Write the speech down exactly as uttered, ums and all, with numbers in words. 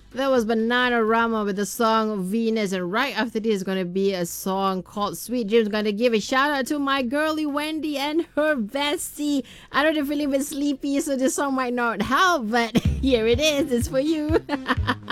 That was Bananarama with the song Venus, and right after this is going to be a song called Sweet Dreams. I'm going to give a shout out to my girlie Wendy and her bestie. I know they're feeling a bit sleepy, so this song might not help, but here it is. It's for you.